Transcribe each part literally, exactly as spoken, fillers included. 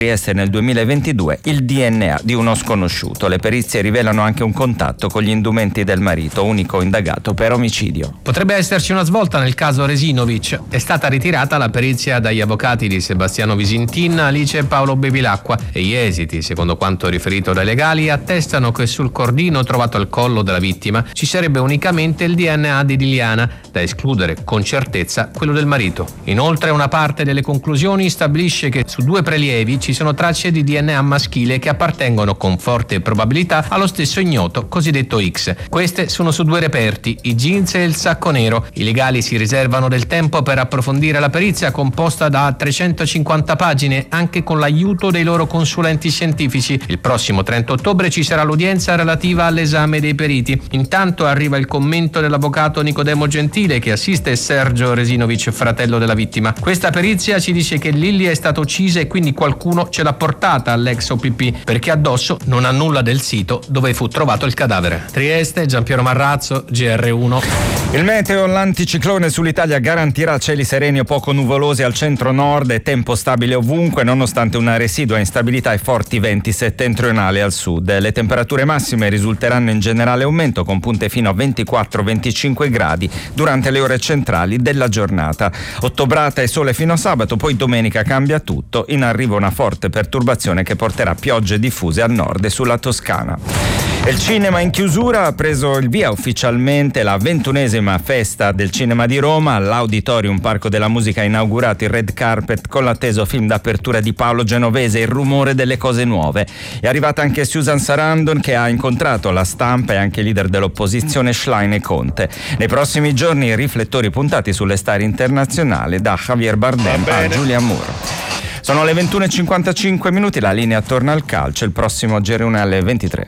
Trieste nel duemilaventidue il D N A di uno sconosciuto. Le perizie rivelano anche un contatto con gli indumenti del marito, unico indagato per omicidio. Potrebbe esserci una svolta nel caso Resinovic. È stata ritirata la perizia dagli avvocati di Sebastiano Visintin, Alice e Paolo Bevilacqua e gli esiti, secondo quanto riferito dai legali, attestano che sul cordino trovato al collo della vittima ci sarebbe unicamente il D N A di Liliana, da escludere con certezza quello del marito. Inoltre una parte delle conclusioni stabilisce che su due prelievi ci sono tracce di D N A maschile che appartengono con forte probabilità allo stesso ignoto cosiddetto X. Queste sono su due reperti, i jeans e il sacco nero. I legali si riservano del tempo per approfondire la perizia composta da trecentocinquanta pagine, anche con l'aiuto dei loro consulenti scientifici. Il prossimo trenta ottobre ci sarà l'udienza relativa all'esame dei periti. Intanto arriva il commento dell'avvocato Nicodemo Gentile che assiste Sergio Resinovic, fratello della vittima. Questa perizia ci dice che Lilli è stata uccisa e quindi qualcuno ce l'ha portata all'ex O P P, perché addosso non ha nulla del sito dove fu trovato il cadavere. Trieste, Giampiero Marrazzo, G R uno. Il meteo, l'anticiclone sull'Italia garantirà cieli sereni o poco nuvolosi al centro-nord e tempo stabile ovunque, nonostante una residua instabilità e forti venti settentrionali al sud. Le temperature massime risulteranno in generale aumento, con punte fino a ventiquattro venticinque gradi durante le ore centrali della giornata. Ottobrata e sole fino a sabato, poi domenica cambia tutto, in arrivo una forte perturbazione che porterà piogge diffuse al nord e sulla Toscana. Il cinema in chiusura ha preso il via ufficialmente la ventunesima festa del cinema di Roma. All'Auditorium Parco della Musica ha inaugurato il red carpet con l'atteso film d'apertura di Paolo Genovese, Il rumore delle cose nuove. È arrivata anche Susan Sarandon, che ha incontrato la stampa e anche i leader dell'opposizione Schlein e Conte. Nei prossimi giorni i riflettori puntati sulle star internazionali, da Javier Bardem a Julianne Moore. Sono le ventuno e cinquantacinque minuti, la linea torna al calcio, il prossimo G R uno è alle ventitré.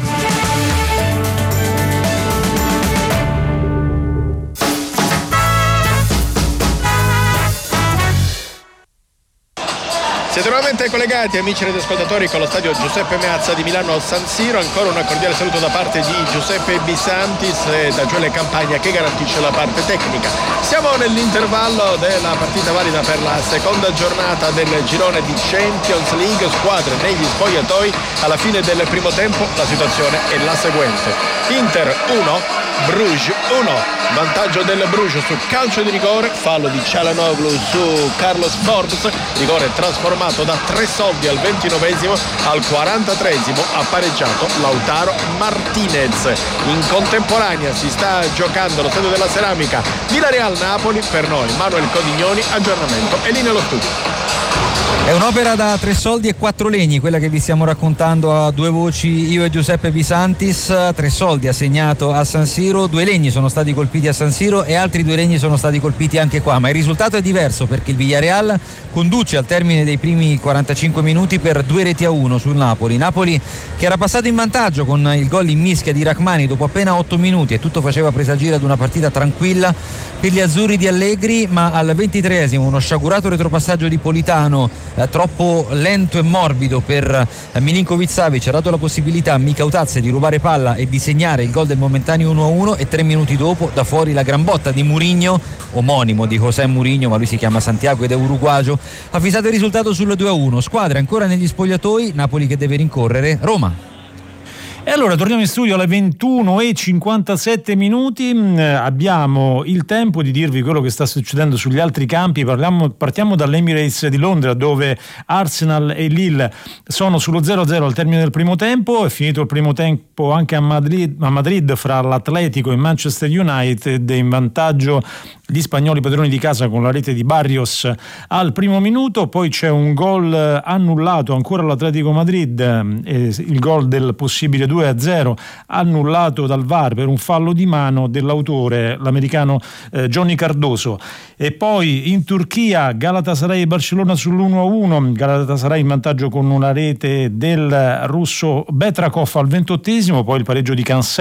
Siete nuovamente collegati, amici ed ascoltatori, con lo stadio Giuseppe Meazza di Milano al San Siro. Ancora un cordiale saluto da parte di Giuseppe Bisantis e da Gioele Campagna che garantisce la parte tecnica. Siamo nell'intervallo della partita valida per la seconda giornata del girone di Champions League, squadre negli spogliatoi. Alla fine del primo tempo la situazione è la seguente: Inter uno, Bruges uno, vantaggio del Bruges su calcio di rigore, fallo di Çalhanoğlu su Carlos Forbes, rigore trasformato da tre soldi al ventinovesimo, al quarantatreesimo ha pareggiato Lautaro Martinez. In contemporanea si sta giocando lo stadio della Ceramica Villarreal Napoli. Per noi Manuel Codignoni, aggiornamento e linea allo studio. È un'opera da tre soldi e quattro legni, quella che vi stiamo raccontando a due voci io e Giuseppe Bisantis. Tre soldi ha segnato a San Siro, due legni sono stati colpiti a San Siro e altri due legni sono stati colpiti anche qua, ma il risultato è diverso perché il Villarreal conduce al termine dei primi quarantacinque minuti per due reti a uno sul Napoli. Napoli che era passato in vantaggio con il gol in mischia di Rachmani dopo appena otto minuti e tutto faceva presagire ad una partita tranquilla per gli azzurri di Allegri, ma al ventitreesimo uno sciagurato retropassaggio di Politano eh, troppo lento e morbido per eh, Milinkovic-Savic ha dato la possibilità a Mikautazze di rubare palla e di segnare il gol del momentaneo uno a uno, e tre minuti dopo da fuori la gran botta di Mourinho, omonimo di José Mourinho ma lui si chiama Santiago ed è uruguagio, ha fissato il risultato sul due a uno. Squadra ancora negli spogliatoi, Napoli che deve rincorrere Roma. E allora torniamo in studio alle ventuno e cinquantasette minuti, eh, abbiamo il tempo di dirvi quello che sta succedendo sugli altri campi. Parliamo, partiamo dall'Emirates di Londra, dove Arsenal e Lille sono sullo zero a zero al termine del primo tempo. È finito il primo tempo anche a Madrid, a Madrid fra l'Atletico e Manchester United, in vantaggio gli spagnoli padroni di casa con la rete di Barrios al primo minuto. Poi c'è un gol annullato ancora all'Atletico Madrid, eh, il gol del possibile due a zero annullato dal V A R per un fallo di mano dell'autore, l'americano eh, Johnny Cardoso. E poi in Turchia Galatasaray e Barcellona sull'uno a uno, Galatasaray in vantaggio con una rete del russo Betrakov al ventottesimo, poi il pareggio di Cancelo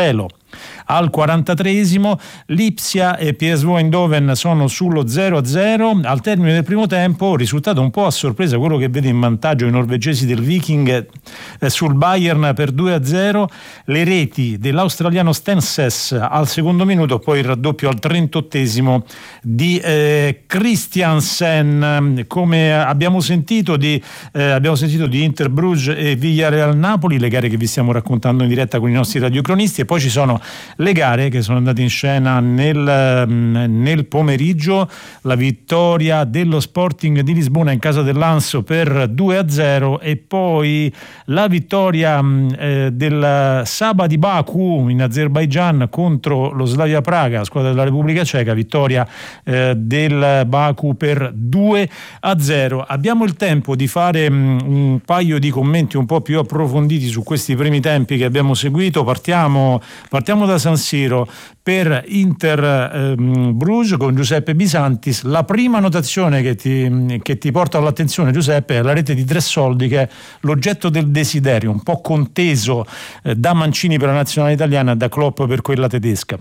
Al quarantatreesimo Lipsia e P S V Eindhoven sono sullo zero a zero. Al termine del primo tempo, risultato un po' a sorpresa, quello che vede in vantaggio i norvegesi del Viking eh, sul Bayern per due a zero. Le reti dell'australiano Stenses al secondo minuto, poi il raddoppio al trentottesimo di eh, Christiansen. Come abbiamo sentito di eh, abbiamo sentito di Inter Bruges e Villarreal Napoli, le gare che vi stiamo raccontando in diretta con i nostri radiocronisti, e poi ci sono le gare che sono andate in scena nel, nel pomeriggio. La vittoria dello Sporting di Lisbona in casa dell'Anso per due a zero, e poi la vittoria eh, del Saba di Baku in Azerbaigian contro lo Slavia Praga, squadra della Repubblica Ceca, vittoria eh, del Baku per due a zero. Abbiamo il tempo di fare mh, un paio di commenti un po' più approfonditi su questi primi tempi che abbiamo seguito. Partiamo, partiamo da San Siro per Inter ehm, Bruges con Giuseppe Bisantis. La prima notazione che ti, che ti porta all'attenzione, Giuseppe, è la rete di Tressoldi, che è l'oggetto del desiderio, un po' conteso eh, da Mancini per la nazionale italiana e da Klopp per quella tedesca.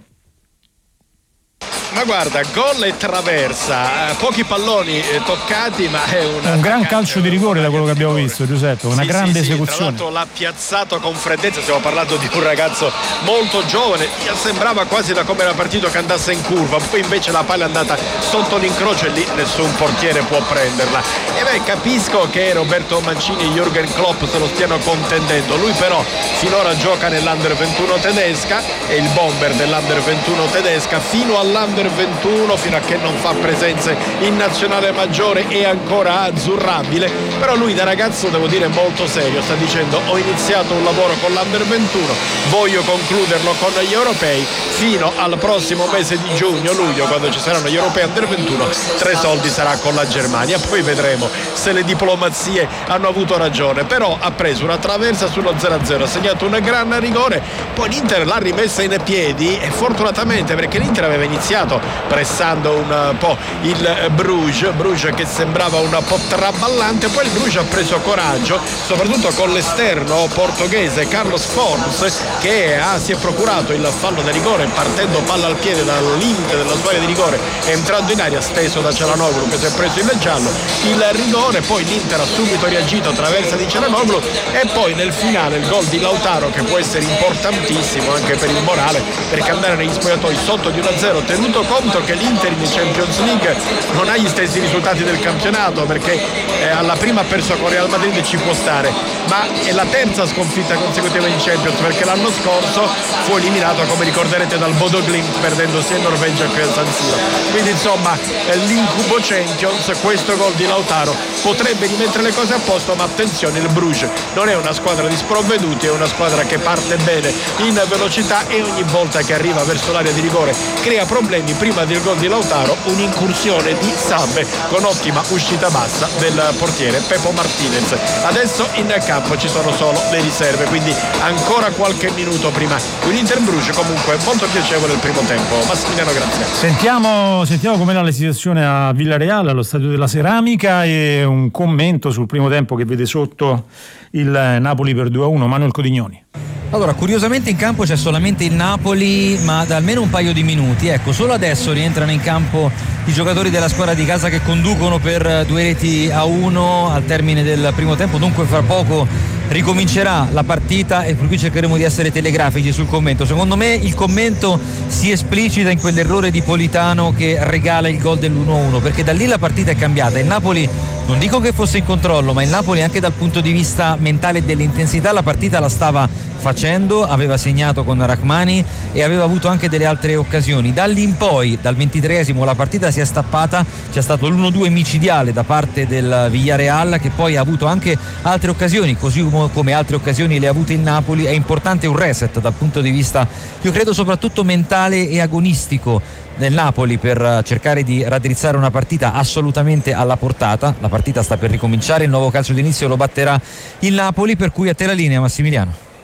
Ma guarda, gol e traversa, pochi palloni eh, toccati, ma è una un gran calcio di rigore da quello che abbiamo visto, Giuseppe, una sì, grande sì, esecuzione. Tra l'altro l'ha piazzato con freddezza, stiamo parlando di un ragazzo molto giovane, sembrava quasi da come era partito che andasse in curva, poi invece la palla è andata sotto l'incrocio e lì nessun portiere può prenderla. E beh, capisco che Roberto Mancini e Jürgen Klopp se lo stiano contendendo, lui però finora gioca nell'Under ventuno tedesca, è il bomber dell'Under ventuno tedesca, fino all'Under ventuno, fino a che non fa presenze in nazionale maggiore è ancora azzurrabile, però lui da ragazzo, devo dire, molto serio, sta dicendo: ho iniziato un lavoro con l'Under ventuno, voglio concluderlo con gli europei fino al prossimo mese di giugno, luglio, quando ci saranno gli europei Under ventuno. Tressoldi sarà con la Germania, poi vedremo se le diplomazie hanno avuto ragione, però ha preso una traversa sullo zero a zero, ha segnato un gran rigore, poi l'Inter l'ha rimessa in piedi, e fortunatamente, perché l'Inter aveva iniziato pressando un po' il Bruges Bruges che sembrava un po' traballante, poi il Bruges ha preso coraggio, soprattutto con l'esterno portoghese Carlos Forns, che ha, si è procurato il fallo da rigore partendo palla al piede dal limite della sua area di rigore, entrando in aria, steso da Çalhanoğlu che si è preso il giallo, il rigore. Poi l'Inter ha subito reagito, traversa di Çalhanoğlu, e poi nel finale il gol di Lautaro, che può essere importantissimo anche per il morale, perché andare negli spogliatoi sotto di uno a zero, tenuto conto che l'Inter in Champions League non ha gli stessi risultati del campionato, perché eh, alla prima ha perso con Real Madrid, ci può stare, ma è la terza sconfitta consecutiva in Champions, perché l'anno scorso fu eliminato, come ricorderete, dal Bodo Glimt, perdendo sia in Norvegia che a San Siro. Quindi insomma eh, l'incubo Champions, questo gol di Lautaro potrebbe rimettere le cose a posto, ma attenzione, il Bruges non è una squadra di sprovveduti, è una squadra che parte bene in velocità e ogni volta che arriva verso l'area di rigore crea problemi. Prima del gol di Lautaro un'incursione di Sabbe con ottima uscita bassa del portiere Pepo Martinez. Adesso in campo ci sono solo le riserve, quindi ancora qualche minuto prima un Inter Bruges comunque molto piacevole il primo tempo. Massimiliano, grazie. Sentiamo, sentiamo com'era la situazione a Villareal, allo Stadio della Ceramica, e un commento sul primo tempo che vede sotto il Napoli per due a uno. Manuel Codignoni. Allora, curiosamente in campo c'è solamente il Napoli, ma da almeno un paio di minuti. Ecco, solo adesso rientrano in campo i giocatori della squadra di casa, che conducono per due reti a uno al termine del primo tempo. Dunque fra poco ricomincerà la partita, e per cui cercheremo di essere telegrafici sul commento. Secondo me il commento si esplicita in quell'errore di Politano che regala il gol dell'uno a uno, perché da lì la partita è cambiata. Il Napoli, non dico che fosse in controllo, ma il Napoli anche dal punto di vista mentale e dell'intensità la partita la stava facendo, aveva segnato con Rachmani e aveva avuto anche delle altre occasioni. Da lì in poi, dal ventitreesimo, la partita si è stappata, c'è stato l'uno due micidiale da parte del Villarreal, che poi ha avuto anche altre occasioni, così come altre occasioni le ha avute il Napoli. È importante un reset dal punto di vista, io credo, soprattutto mentale e agonistico del Napoli, per cercare di raddrizzare una partita assolutamente alla portata. La partita sta per ricominciare, il nuovo calcio d'inizio lo batterà il Napoli, per cui a te la linea, Massimiliano.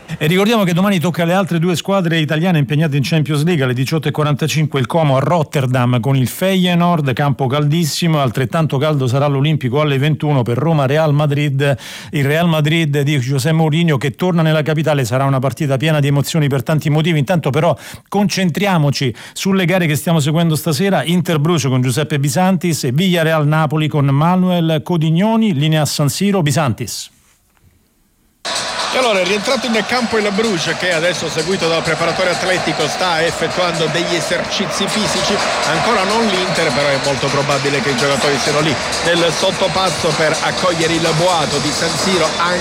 E ricordiamo che domani tocca alle altre due squadre italiane impegnate in Champions League. Alle diciotto e quarantacinque il Como a Rotterdam con il Feyenoord, campo caldissimo. Altrettanto caldo sarà l'Olimpico alle ventuno per Roma-Real Madrid. Il Real Madrid di José Mourinho che torna nella capitale, sarà una partita piena di emozioni per tanti motivi. Intanto però concentriamoci sulle gare che stiamo seguendo stasera. Interbrucio con Giuseppe Bisantis e Villarreal Napoli con Manuel Codignoni. Linea San Siro, Bisantis. E allora è rientrato in campo il Bruges, che adesso, seguito dal preparatore atletico, sta effettuando degli esercizi fisici. Ancora non l'Inter, però è molto probabile che i giocatori siano lì nel sottopasso per accogliere il boato di San Siro, anche